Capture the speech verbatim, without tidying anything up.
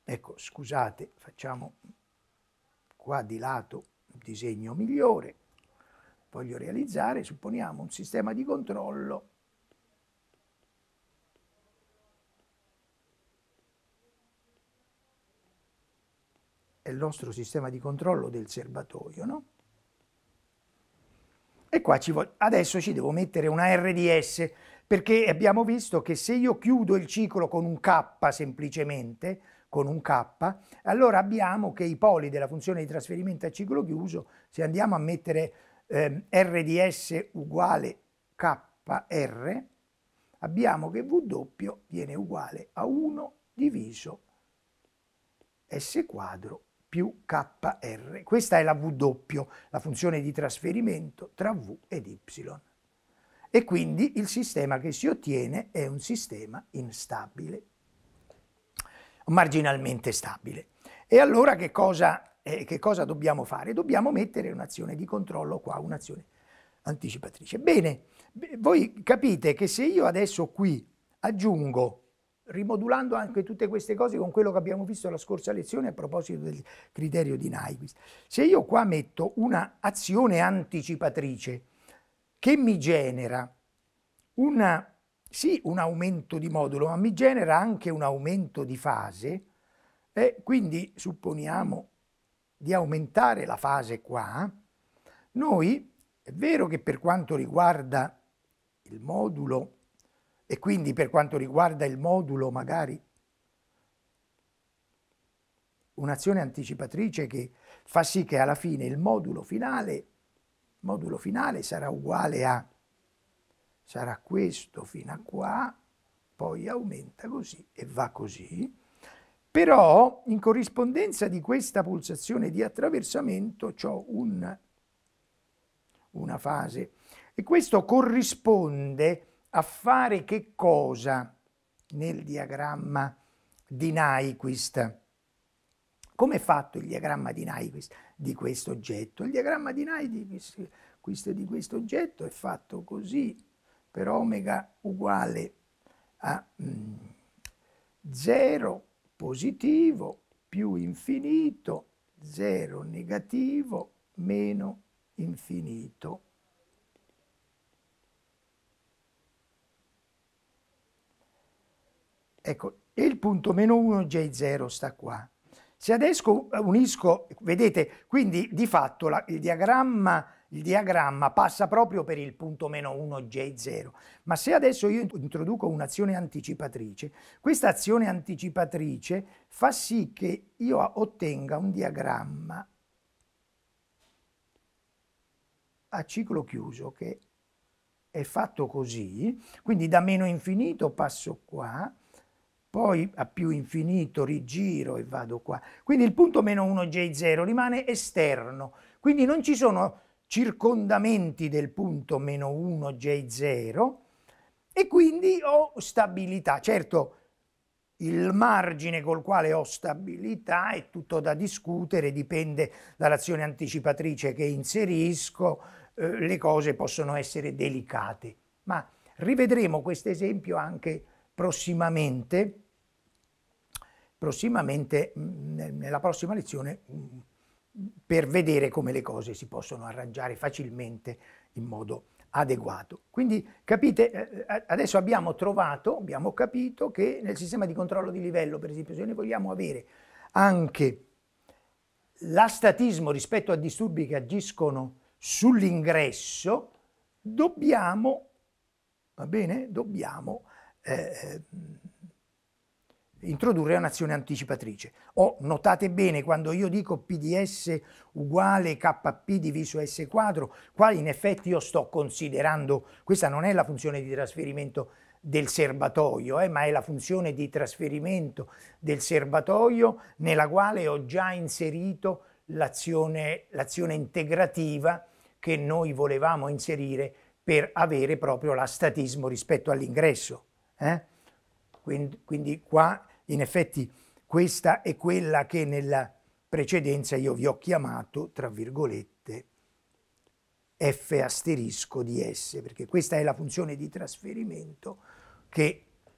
ecco, scusate, facciamo qua di lato un disegno migliore. Voglio realizzare, supponiamo, un sistema di controllo è il nostro sistema di controllo del serbatoio, no? E qua ci voglio, adesso ci devo mettere una R D S, perché abbiamo visto che se io chiudo il ciclo con un K semplicemente, con un K, allora abbiamo che i poli della funzione di trasferimento a ciclo chiuso, se andiamo a mettere eh, R D S uguale K R, abbiamo che W viene uguale a uno diviso S quadro più K R. Questa è la W, la funzione di trasferimento tra V ed Y. E quindi il sistema che si ottiene è un sistema instabile, marginalmente stabile. E allora che cosa, eh, che cosa dobbiamo fare? Dobbiamo mettere un'azione di controllo qua, un'azione anticipatrice. Bene, voi capite che se io adesso qui aggiungo, rimodulando anche tutte queste cose con quello che abbiamo visto la scorsa lezione a proposito del criterio di Nyquist, se io qua metto una azione anticipatrice che mi genera una, sì, un aumento di modulo, ma mi genera anche un aumento di fase, e quindi supponiamo di aumentare la fase qua, noi è vero che per quanto riguarda il modulo, e quindi per quanto riguarda il modulo magari un'azione anticipatrice che fa sì che alla fine il modulo finale, modulo finale sarà uguale a, sarà questo fino a qua, poi aumenta così e va così, però in corrispondenza di questa pulsazione di attraversamento ho un, una fase e questo corrisponde a fare che cosa nel diagramma di Nyquist? Come è fatto il diagramma di Nyquist di questo oggetto? Il diagramma di Nyquist di questo oggetto è fatto così, per omega uguale a mm, zero positivo più infinito, zero negativo meno infinito. Ecco, e il punto meno uno J zero sta qua. Se adesso unisco, vedete, quindi di fatto la, il, diagramma, il diagramma passa proprio per il punto meno uno J zero, ma se adesso io introduco un'azione anticipatrice, questa azione anticipatrice fa sì che io ottenga un diagramma a ciclo chiuso che è fatto così, quindi da meno infinito passo qua, poi a più infinito rigiro e vado qua. Quindi il punto meno uno J zero rimane esterno, quindi non ci sono circondamenti del punto meno uno J zero e quindi ho stabilità. Certo, il margine col quale ho stabilità è tutto da discutere, dipende dall'azione anticipatrice che inserisco, eh, le cose possono essere delicate, ma rivedremo questo esempio anche prossimamente. prossimamente nella prossima lezione per vedere come le cose si possono arrangiare facilmente in modo adeguato. Quindi capite, adesso abbiamo trovato, abbiamo capito che nel sistema di controllo di livello, per esempio, se noi vogliamo avere anche l'astatismo rispetto a disturbi che agiscono sull'ingresso, dobbiamo, va bene, dobbiamo eh, introdurre un'azione anticipatrice. O notate bene, quando io dico P D S uguale K P diviso S quadro, qua in effetti io sto considerando, questa non è la funzione di trasferimento del serbatoio, eh, ma è la funzione di trasferimento del serbatoio nella quale ho già inserito l'azione, l'azione integrativa che noi volevamo inserire per avere proprio l'astatismo rispetto all'ingresso. Eh? Quindi, quindi qua in effetti questa è quella che nella precedenza io vi ho chiamato, tra virgolette, F asterisco di S, perché questa è la funzione di trasferimento che